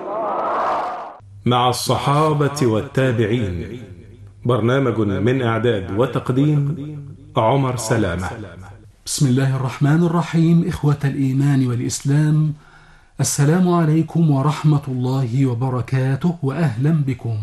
مع الصحابة والتابعين، برنامج من إعداد وتقديم عمر سلامة. بسم الله الرحمن الرحيم. إخوة الإيمان والإسلام، السلام عليكم ورحمة الله وبركاته، وأهلا بكم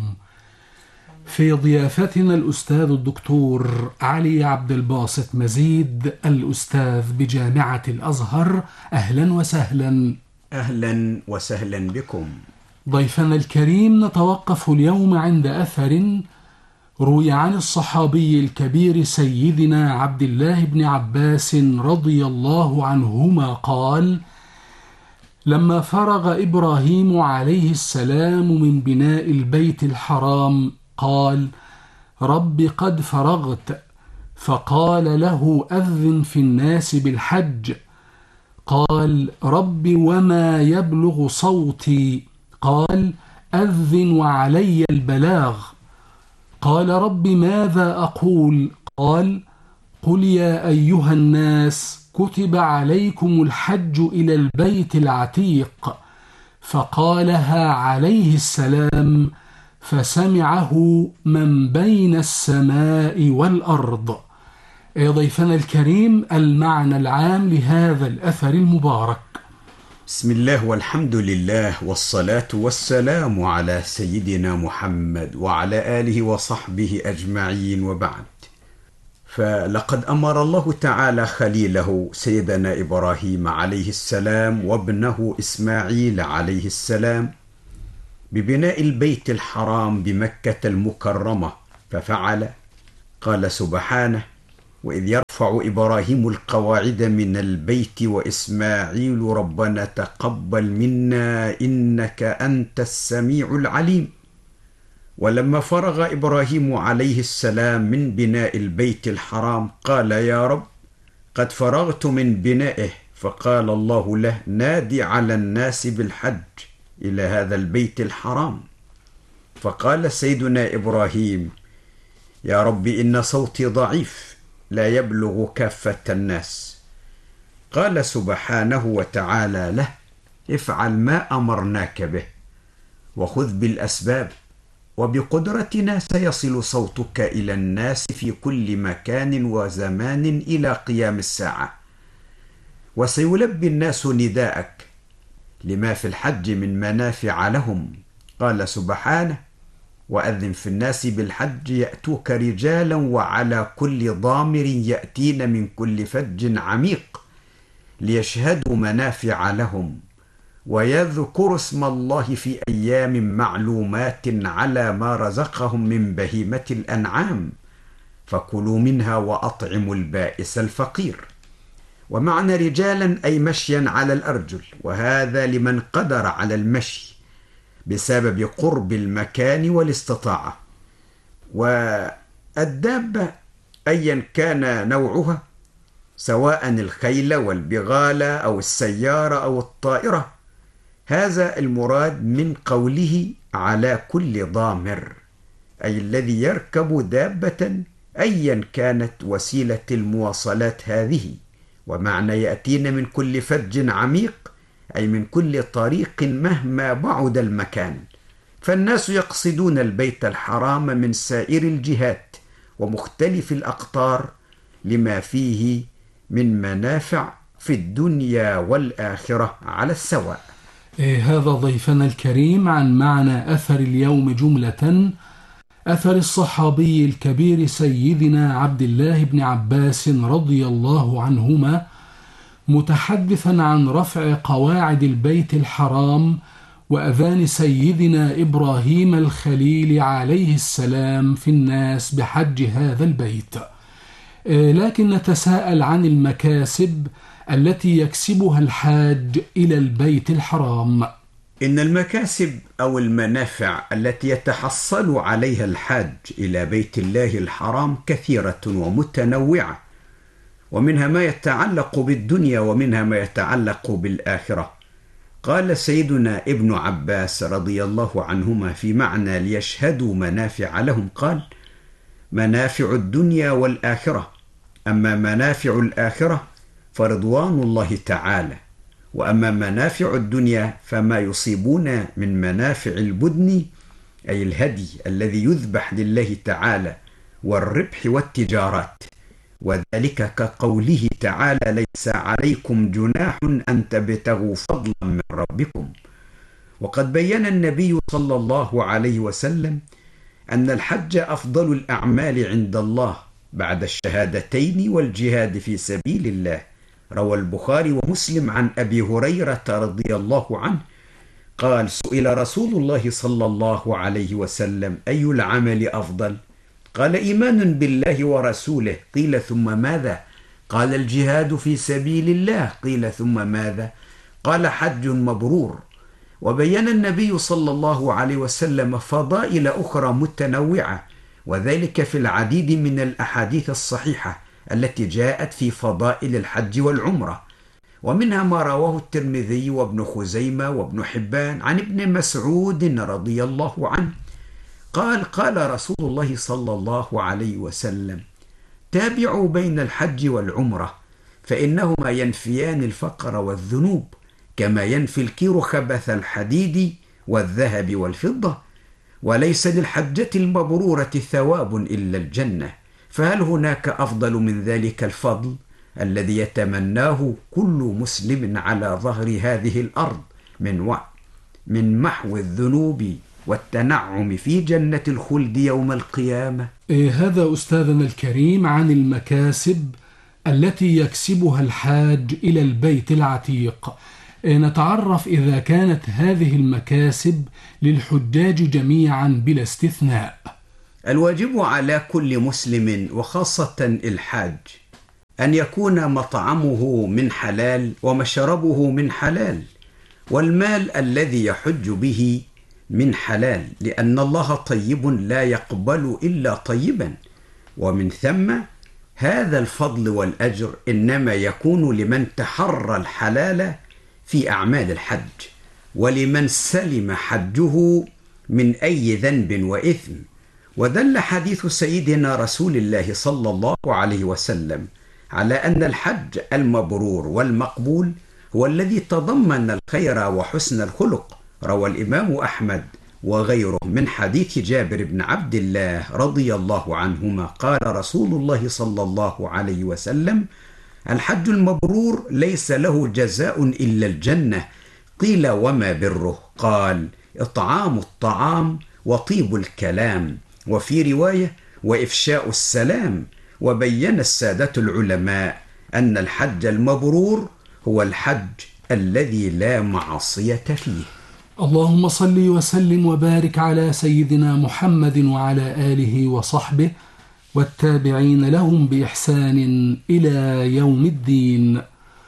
في ضيافتنا الأستاذ الدكتور علي عبد الباسط مزيد، الأستاذ بجامعة الأزهر. أهلا وسهلا. أهلا وسهلا بكم. ضيفنا الكريم، نتوقف اليوم عند أثر روي عن الصحابي الكبير سيدنا عبد الله بن عباس رضي الله عنهما قال: لما فرغ إبراهيم عليه السلام من بناء البيت الحرام قال: رب قد فرغت. فقال له: أذن في الناس بالحج. قال: رب وما يبلغ صوتي. قال: أذن وعلي البلاغ. قال: رب ماذا أقول؟ قال: قل يا أيها الناس كتب عليكم الحج إلى البيت العتيق. فقالها عليه السلام فسمعه من بين السماء والأرض. ضيفنا الكريم، المعنى العام لهذا الأثر المبارك. بسم الله والحمد لله والصلاة والسلام على سيدنا محمد وعلى آله وصحبه أجمعين، وبعد. فلقد أمر الله تعالى خليله سيدنا إبراهيم عليه السلام وابنه إسماعيل عليه السلام ببناء البيت الحرام بمكة المكرمة، ففعل. قال سبحانه: وإذ يرفع إبراهيم القواعد من البيت وإسماعيل ربنا تقبل منا إنك أنت السميع العليم. ولما فرغ إبراهيم عليه السلام من بناء البيت الحرام قال: يا رب قد فرغت من بنائه. فقال الله له: نادي على الناس بالحج إلى هذا البيت الحرام. فقال سيدنا إبراهيم: يا رب إن صوتي ضعيف لا يبلغ كافة الناس. قال سبحانه وتعالى له: افعل ما أمرناك به وخذ بالأسباب، وبقدرتنا سيصل صوتك إلى الناس في كل مكان وزمان إلى قيام الساعة، وسيلبي الناس نداءك لما في الحج من منافع لهم. قال سبحانه: وأذن في الناس بالحج يأتوك رجالا وعلى كل ضامر يأتين من كل فج عميق ليشهدوا منافع لهم ويذكروا اسم الله في أيام معلومات على ما رزقهم من بهيمة الأنعام فكلوا منها وأطعموا البائس الفقير. ومعنى رجالا أي مشيا على الأرجل، وهذا لمن قدر على المشي بسبب قرب المكان والاستطاعة. والدابة أيا كان نوعها، سواء الخيل والبغال أو السيارة أو الطائرة، هذا المراد من قوله على كل ضامر، أي الذي يركب دابة أيا كانت وسيلة المواصلات هذه. ومعنى يأتين من كل فج عميق أي من كل طريق مهما بعد المكان. فالناس يقصدون البيت الحرام من سائر الجهات ومختلف الأقطار لما فيه من منافع في الدنيا والآخرة على السواء. هذا ضيفنا الكريم عن معنى أثر اليوم جملة، أثر الصحابي الكبير سيدنا عبد الله بن عباس رضي الله عنهما، متحدثا عن رفع قواعد البيت الحرام وأذان سيدنا إبراهيم الخليل عليه السلام في الناس بحج هذا البيت. لكن نتساءل عن المكاسب التي يكسبها الحاج إلى البيت الحرام. إن المكاسب أو المنافع التي يتحصل عليها الحاج إلى بيت الله الحرام كثيرة ومتنوعة، ومنها ما يتعلق بالدنيا ومنها ما يتعلق بالآخرة. قال سيدنا ابن عباس رضي الله عنهما في معنى ليشهدوا منافع لهم، قال: منافع الدنيا والآخرة، أما منافع الآخرة فرضوان الله تعالى وأما منافع الدنيا فما يصيبون من منافع البدن أي الهدي الذي يذبح لله تعالى والربح والتجارات، وذلك كقوله تعالى: ليس عليكم جناح أن تبتغوا فضلا من ربكم. وقد بين النبي صلى الله عليه وسلم أن الحج أفضل الأعمال عند الله بعد الشهادتين والجهاد في سبيل الله. روى البخاري ومسلم عن أبي هريرة رضي الله عنه قال: سئل رسول الله صلى الله عليه وسلم: أي العمل أفضل؟ قال: إيمان بالله ورسوله. قيل: ثم ماذا؟ قال: الجهاد في سبيل الله. قيل: ثم ماذا؟ قال: حج مبرور. وبين النبي صلى الله عليه وسلم فضائل أخرى متنوعة، وذلك في العديد من الأحاديث الصحيحة التي جاءت في فضائل الحج والعمرة، ومنها ما رواه الترمذي وابن خزيمة وابن حبان عن ابن مسعود رضي الله عنه قال: قال رسول الله صلى الله عليه وسلم: تابعوا بين الحج والعمرة فإنهما ينفيان الفقر والذنوب كما ينفي الكير خبث الحديد والذهب والفضة، وليس للحجة المبرورة ثواب إلا الجنة. فهل هناك أفضل من ذلك الفضل الذي يتمناه كل مسلم على ظهر هذه الأرض من محو الذنوب والتنعم في جنة الخلد يوم القيامة؟ هذا أستاذنا الكريم عن المكاسب التي يكسبها الحاج إلى البيت العتيق. نتعرف إذا كانت هذه المكاسب للحجاج جميعا بلا استثناء. الواجب على كل مسلم وخاصة الحاج أن يكون مطعمه من حلال ومشربه من حلال، والمال الذي يحج به من حلال، لأن الله طيب لا يقبل إلا طيبا. ومن ثم هذا الفضل والأجر إنما يكون لمن تحرى الحلال في أعمال الحج، ولمن سلم حجه من أي ذنب وإثم. ودل حديث سيدنا رسول الله صلى الله عليه وسلم على أن الحج المبرور والمقبول هو الذي تضمن الخير وحسن الخلق. روى الإمام أحمد وغيره من حديث جابر بن عبد الله رضي الله عنهما قال رسول الله صلى الله عليه وسلم: الحج المبرور ليس له جزاء إلا الجنة. قيل: وما بره؟ قال: إطعام الطعام وطيب الكلام، وفي رواية: وإفشاء السلام. وبين السادة العلماء أن الحج المبرور هو الحج الذي لا معصية فيه. اللهم صل وسلم وبارك على سيدنا محمد وعلى آله وصحبه والتابعين لهم بإحسان إلى يوم الدين.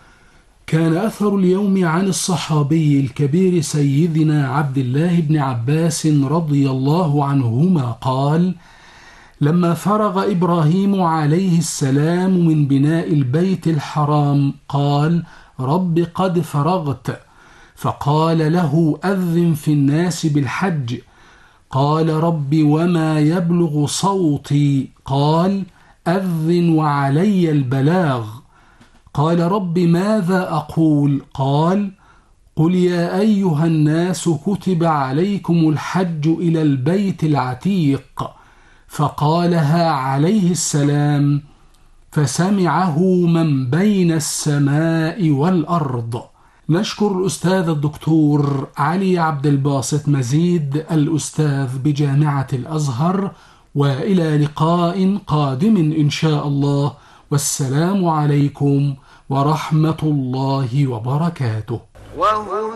كان أثر اليوم عن الصحابي الكبير سيدنا عبد الله بن عباس رضي الله عنهما قال: لما فرغ إبراهيم عليه السلام من بناء البيت الحرام قال: رب قد فرغت. فقال له: أذن في الناس بالحج. قال: رب وما يبلغ صوتي؟ قال: أذن وعلي البلاغ. قال: رب ماذا أقول؟ قال: قل يا أيها الناس كتب عليكم الحج إلى البيت العتيق. فقالها عليه السلام فسمعه من بين السماء والأرض. نشكر الأستاذ الدكتور علي عبد الباسط مزيد الأستاذ بجامعة الأزهر، وإلى لقاء قادم إن شاء الله، والسلام عليكم ورحمة الله وبركاته.